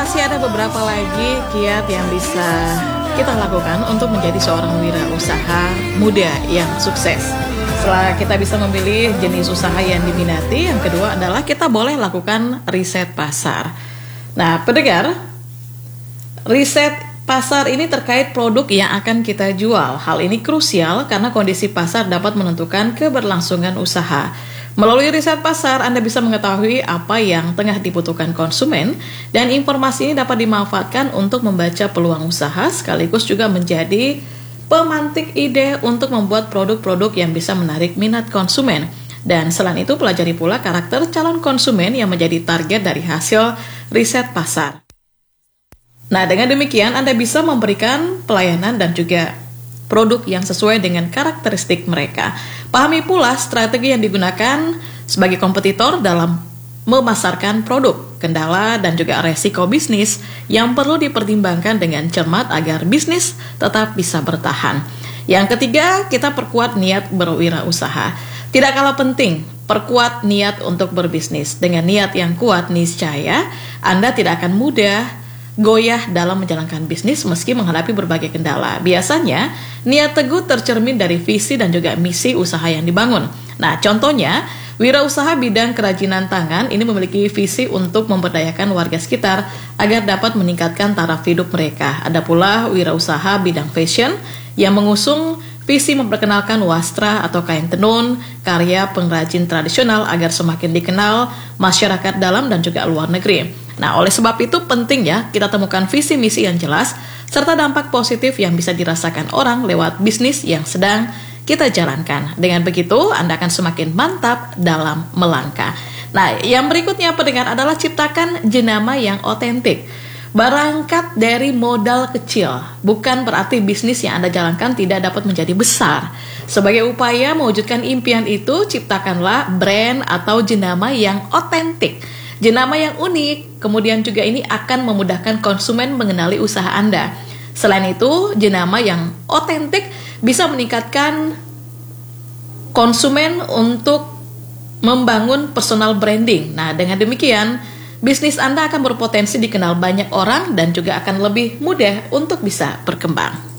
masih ada beberapa lagi kiat yang bisa kita lakukan untuk menjadi seorang wirausaha muda yang sukses. Setelah kita bisa memilih jenis usaha yang diminati, yang kedua adalah kita boleh lakukan riset pasar. Nah, pendengar, riset pasar ini terkait produk yang akan kita jual. Hal ini krusial karena kondisi pasar dapat menentukan keberlangsungan usaha. Melalui riset pasar, Anda bisa mengetahui apa yang tengah dibutuhkan konsumen, dan informasi ini dapat dimanfaatkan untuk membaca peluang usaha, sekaligus juga menjadi pemantik ide untuk membuat produk-produk yang bisa menarik minat konsumen. Dan selain itu, pelajari pula karakter calon konsumen yang menjadi target dari hasil riset pasar. Nah, dengan demikian Anda bisa memberikan pelayanan dan juga produk yang sesuai dengan karakteristik mereka. Pahami pula strategi yang digunakan sebagai kompetitor dalam memasarkan produk, kendala dan juga resiko bisnis yang perlu dipertimbangkan dengan cermat agar bisnis tetap bisa bertahan. Yang ketiga, kita perkuat niat berwirausaha. Tidak kalah penting, perkuat niat untuk berbisnis. Dengan niat yang kuat, niscaya Anda tidak akan mudah goyah dalam menjalankan bisnis meski menghadapi berbagai kendala. Biasanya, niat teguh tercermin dari visi dan juga misi usaha yang dibangun. Nah, contohnya, wirausaha bidang kerajinan tangan ini memiliki visi untuk memberdayakan warga sekitar agar dapat meningkatkan taraf hidup mereka. Ada pula wirausaha bidang fashion yang mengusung visi memperkenalkan wastra atau kain tenun, karya pengrajin tradisional agar semakin dikenal masyarakat dalam dan juga luar negeri. Nah, oleh sebab itu penting ya kita temukan visi misi yang jelas serta dampak positif yang bisa dirasakan orang lewat bisnis yang sedang kita jalankan. Dengan begitu, Anda akan semakin mantap dalam melangkah. Nah, yang berikutnya pendengar adalah ciptakan jenama yang otentik. Berangkat dari modal kecil, bukan berarti bisnis yang Anda jalankan tidak dapat menjadi besar. Sebagai upaya mewujudkan impian itu, ciptakanlah brand atau jenama yang otentik. Jenama yang unik, kemudian juga ini akan memudahkan konsumen mengenali usaha Anda. Selain itu, jenama yang otentik bisa meningkatkan konsumen untuk membangun personal branding. Nah, dengan demikian, bisnis Anda akan berpotensi dikenal banyak orang dan juga akan lebih mudah untuk bisa berkembang.